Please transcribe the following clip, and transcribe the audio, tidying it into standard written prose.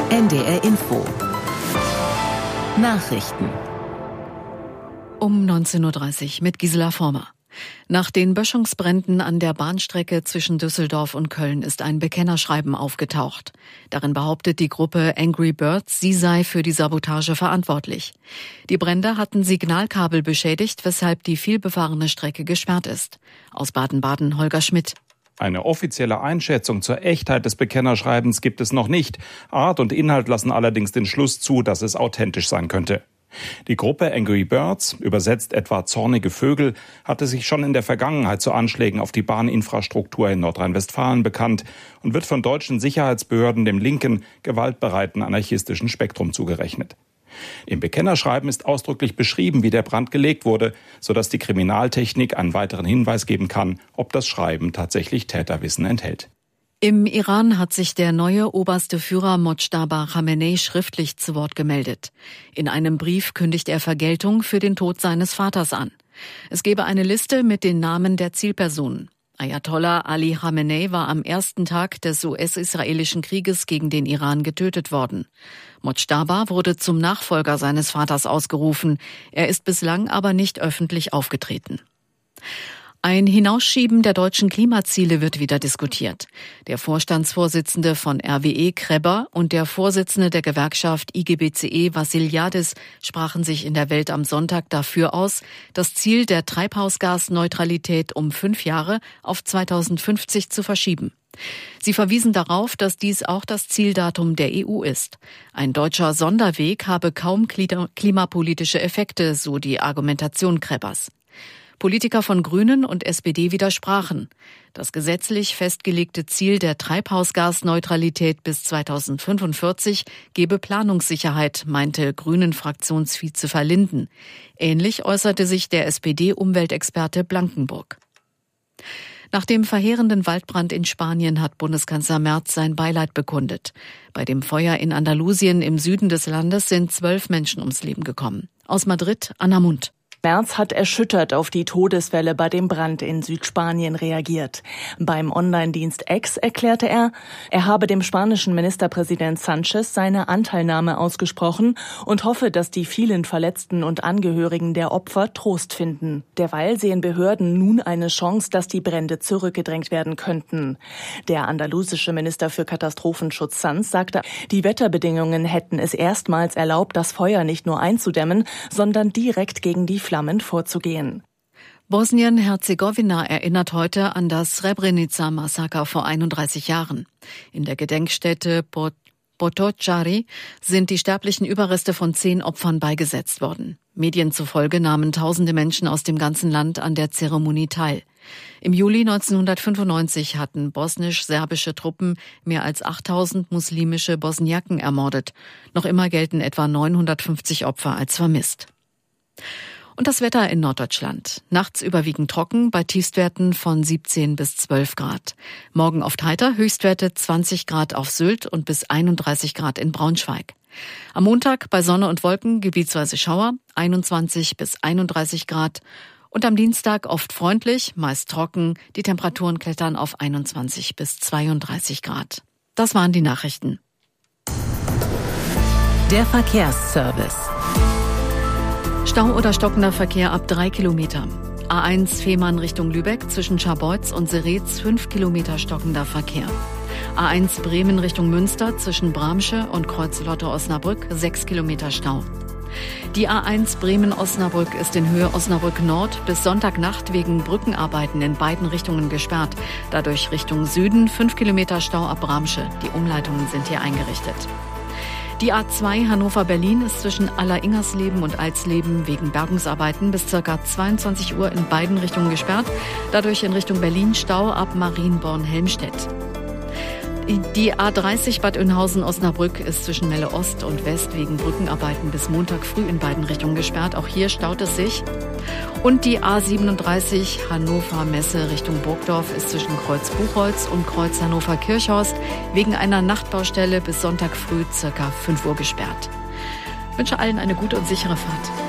NDR Info. Nachrichten. Um 19.30 Uhr mit Gisela Former. Nach den Böschungsbränden an der Bahnstrecke zwischen Düsseldorf und Köln ist ein Bekennerschreiben aufgetaucht. Darin behauptet die Gruppe Angry Birds, sie sei für die Sabotage verantwortlich. Die Brände hatten Signalkabel beschädigt, weshalb die vielbefahrene Strecke gesperrt ist. Aus Baden-Baden Holger Schmidt. Eine offizielle Einschätzung zur Echtheit des Bekennerschreibens gibt es noch nicht. Art und Inhalt lassen allerdings den Schluss zu, dass es authentisch sein könnte. Die Gruppe Angry Birds, übersetzt etwa zornige Vögel, hatte sich schon in der Vergangenheit zu Anschlägen auf die Bahninfrastruktur in Nordrhein-Westfalen bekannt und wird von deutschen Sicherheitsbehörden dem linken, gewaltbereiten anarchistischen Spektrum zugerechnet. Im Bekennerschreiben ist ausdrücklich beschrieben, wie der Brand gelegt wurde, sodass die Kriminaltechnik einen weiteren Hinweis geben kann, ob das Schreiben tatsächlich Täterwissen enthält. Im Iran hat sich der neue oberste Führer Mojtaba Khamenei schriftlich zu Wort gemeldet. In einem Brief kündigt er Vergeltung für den Tod seines Vaters an. Es gebe eine Liste mit den Namen der Zielpersonen. Ayatollah Ali Khamenei war am ersten Tag des US-israelischen Krieges gegen den Iran getötet worden. Mojtaba wurde zum Nachfolger seines Vaters ausgerufen. Er ist bislang aber nicht öffentlich aufgetreten. Ein Hinausschieben der deutschen Klimaziele wird wieder diskutiert. Der Vorstandsvorsitzende von RWE, Kreber, und der Vorsitzende der Gewerkschaft IGBCE, Vassiliadis, sprachen sich in der Welt am Sonntag dafür aus, das Ziel der Treibhausgasneutralität um 5 Jahre auf 2050 zu verschieben. Sie verwiesen darauf, dass dies auch das Zieldatum der EU ist. Ein deutscher Sonderweg habe kaum klimapolitische Effekte, so die Argumentation Krebers. Politiker von Grünen und SPD widersprachen. Das gesetzlich festgelegte Ziel der Treibhausgasneutralität bis 2045 gebe Planungssicherheit, meinte Grünen-Fraktionsvize Verlinden. Ähnlich äußerte sich der SPD-Umweltexperte Blankenburg. Nach dem verheerenden Waldbrand in Spanien hat Bundeskanzler Merz sein Beileid bekundet. Bei dem Feuer in Andalusien im Süden des Landes sind 12 Menschen ums Leben gekommen. Aus Madrid, Anna Mundt. Merz hat erschüttert auf die Todeswelle bei dem Brand in Südspanien reagiert. Beim Online-Dienst X erklärte er habe dem spanischen Ministerpräsident Sánchez seine Anteilnahme ausgesprochen und hoffe, dass die vielen Verletzten und Angehörigen der Opfer Trost finden. Derweil sehen Behörden nun eine Chance, dass die Brände zurückgedrängt werden könnten. Der andalusische Minister für Katastrophenschutz Sanz sagte, die Wetterbedingungen hätten es erstmals erlaubt, das Feuer nicht nur einzudämmen, sondern direkt gegen die Flammen vorzugehen. Bosnien-Herzegowina erinnert heute an das Srebrenica-Massaker vor 31 Jahren. In der Gedenkstätte Potocari sind die sterblichen Überreste von 10 Opfern beigesetzt worden. Medien zufolge nahmen tausende Menschen aus dem ganzen Land an der Zeremonie teil. Im Juli 1995 hatten bosnisch-serbische Truppen mehr als 8000 muslimische Bosniaken ermordet. Noch immer gelten etwa 950 Opfer als vermisst. Und das Wetter in Norddeutschland. Nachts überwiegend trocken, bei Tiefstwerten von 17 bis 12 Grad. Morgen oft heiter, Höchstwerte 20 Grad auf Sylt und bis 31 Grad in Braunschweig. Am Montag bei Sonne und Wolken gebietsweise Schauer, 21 bis 31 Grad. Und am Dienstag oft freundlich, meist trocken. Die Temperaturen klettern auf 21 bis 32 Grad. Das waren die Nachrichten. Der Verkehrsservice. Stau oder stockender Verkehr ab 3 Kilometer. A1 Fehmarn Richtung Lübeck zwischen Scharbeutz und Seretz 5 Kilometer stockender Verkehr. A1 Bremen Richtung Münster zwischen Bramsche und Kreuz-Lotte-Osnabrück 6 Kilometer Stau. Die A1 Bremen-Osnabrück ist in Höhe Osnabrück Nord bis Sonntagnacht wegen Brückenarbeiten in beiden Richtungen gesperrt. Dadurch Richtung Süden 5 Kilometer Stau ab Bramsche. Die Umleitungen sind hier eingerichtet. Die A2 Hannover-Berlin ist zwischen Aller-Ingersleben und Alsleben wegen Bergungsarbeiten bis ca. 22 Uhr in beiden Richtungen gesperrt. Dadurch in Richtung Berlin Stau ab Marienborn-Helmstedt. Die A30 Bad Oeynhausen-Osnabrück ist zwischen Melle Ost und West wegen Brückenarbeiten bis Montag früh in beiden Richtungen gesperrt. Auch hier staut es sich. Und die A37 Hannover-Messe Richtung Burgdorf ist zwischen Kreuz Buchholz und Kreuz Hannover-Kirchhorst wegen einer Nachtbaustelle bis Sonntag früh ca. 5 Uhr gesperrt. Ich wünsche allen eine gute und sichere Fahrt.